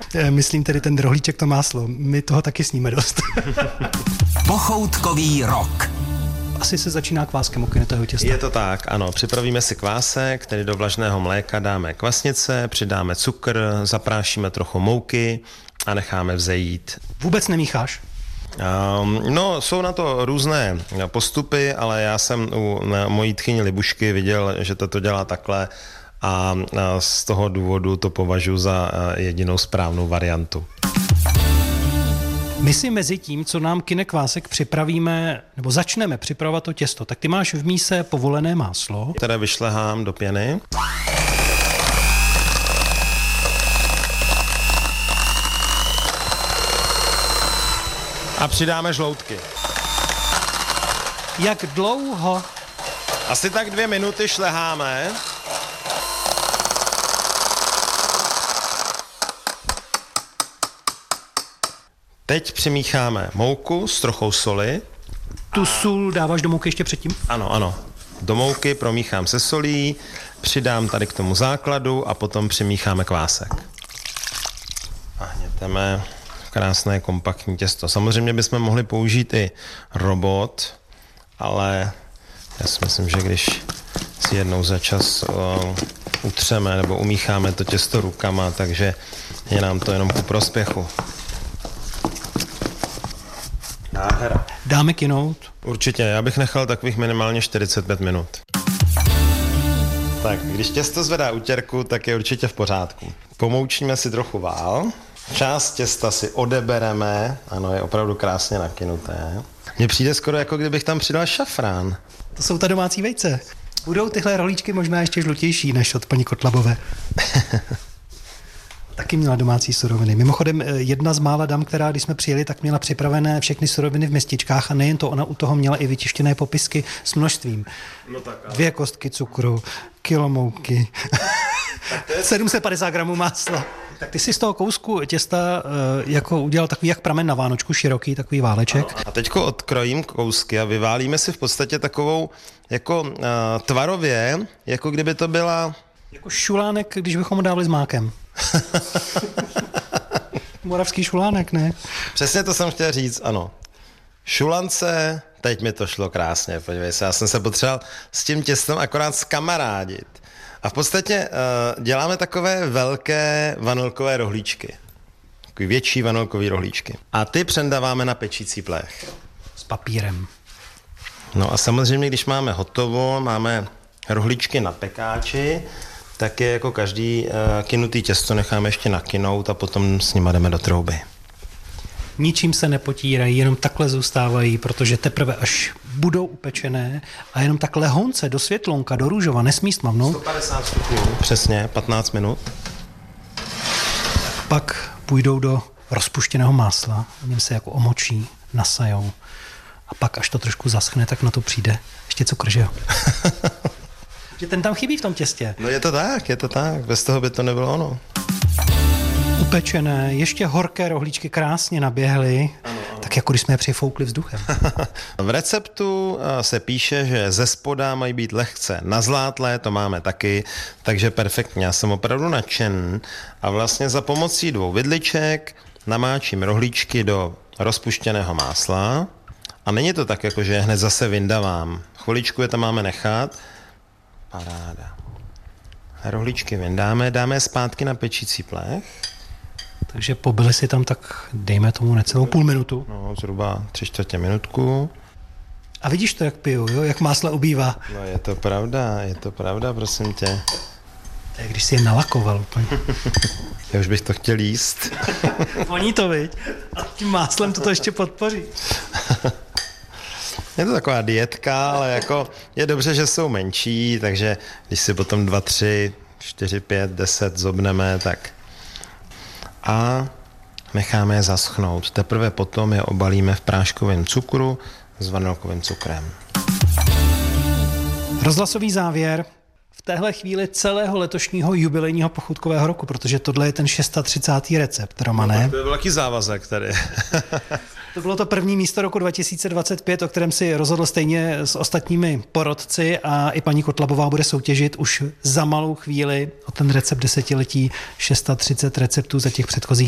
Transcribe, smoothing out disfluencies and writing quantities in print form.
Myslím tedy ten rohlíček, to máslo. My toho taky sníme dost. Pochoutkový rok. Asi se začíná kváskem u kynetého těsta. Je to tak, ano. Připravíme si kvásek, který do vlažného mléka dáme kvasnice, přidáme cukr, zaprášíme trochu mouky a necháme vzejít. Vůbec nemícháš? No, jsou na to různé postupy, ale já jsem u mojí tchyni Libušky viděl, že to dělá takhle a z toho důvodu to považuji za jedinou správnou variantu. My si mezi tím, co nám kyne kvásek, připravíme, nebo začneme připravovat to těsto, tak ty máš v míse povolené máslo, které vyšlehám do pěny. A přidáme žloutky. Jak dlouho? Asi tak 2 minuty šleháme. Teď přimícháme mouku s trochou soli. Tu sůl dáváš do mouky ještě předtím? Ano. Do mouky promíchám se solí, přidám tady k tomu základu a potom přimícháme kvásek. A hněteme krásné kompaktní těsto. Samozřejmě bychom mohli použít i robot, ale já si myslím, že když si jednou za čas utřeme nebo umícháme to těsto rukama, takže je nám to jenom ku prospěchu. Nádhera. Dáme kynout? Určitě, já bych nechal takových minimálně 45 minut. Tak, když těsto zvedá utěrku, tak je určitě v pořádku. Pomoučíme si trochu vál. Část těsta si odebereme, ano, je opravdu krásně nakynuté. Mně přijde skoro, jako kdybych tam přidal šafrán. To jsou ta domácí vejce. Budou tyhle rohlíčky možná ještě žlutější než od paní Kotlabové. Taky měla domácí suroviny. Mimochodem, jedna z mála dam, která, když jsme přijeli, tak měla připravené všechny suroviny v mističkách a nejen to, ona u toho měla i vytištěné popisky s množstvím. No tak, 2 kostky cukru, kilo mouky, 750 gramů másla. Tak ty si z toho kousku těsta jako udělal takový jak pramen na Vánočku, široký takový váleček. Ano. A teďko odkrojím kousky a vyválíme si v podstatě takovou jako tvarově, jako kdyby to byla... Jako šulánek, když bychom ho dávali s mákem. Moravský šulánek, ne? Přesně to jsem chtěl říct, ano. Šulance, teď mi to šlo krásně, podívej se, já jsem se potřeboval s tím těstem akorát zkamarádit. A v podstatě děláme takové velké vanilkové rohlíčky. Takový větší vanilkový rohlíčky. A ty přendáváme na pečící plech. S papírem. No a samozřejmě, když máme hotovo, máme rohlíčky na pekáči, tak je jako každý kynutý těsto necháme ještě nakynout a potom s nima jdeme do trouby. Ničím se nepotírají, jenom takhle zůstávají, protože teprve až budou upečené a jenom tak lehonce do světlonka, do růžova, nesmí stmavnout. 150 stupňů, přesně, 15 minut. Pak půjdou do rozpuštěného másla, v něm se jako omočí, nasajou a pak, až to trošku zaschne, tak na to přijde ještě cukr, že jo? Že ten tam chybí v tom těstě. No je to tak, bez toho by to nebylo ono. Upečené, ještě horké rohlíčky krásně naběhly, ano. Tak jako když jsme je přifoukli vzduchem. V receptu se píše, že ze spoda mají být lehce nazlátlé, to máme taky, takže perfektně, já jsem opravdu nadšen a vlastně za pomocí 2 vidliček namáčím rohlíčky do rozpuštěného másla a není to tak, jako že je hned zase vyndavám. Chviličku je tam máme nechat. Paráda. Rohlíčky vyndáme, dáme je zpátky na pečící plech. Takže pobyli si tam tak, dejme tomu necelou půl minutu. No, zhruba 3/4 minutku. A vidíš to, jak piju, jo? Jak másla ubývá. No je to pravda, prosím tě. To je, když si je nalakoval úplně. Já už bych to chtěl jíst. Voní to, viď? A tím máslem to ještě podpoří. Je to taková dietka, ale jako je dobře, že jsou menší, takže když si potom 2, 3, 4, 5, 10 zobneme, tak a necháme je zaschnout. Teprve potom je obalíme v práškovém cukru s vanilkovým cukrem. Rozhlasový závěr v téhle chvíli celého letošního jubilejního pochutkového roku, protože tohle je ten 630. recept, Romane. No, tak to je velký závazek tady. To bylo to první místo roku 2025, o kterém si rozhodl stejně s ostatními porodci a i paní Kotlabová bude soutěžit už za malou chvíli o ten recept desetiletí 630 receptů za těch předchozích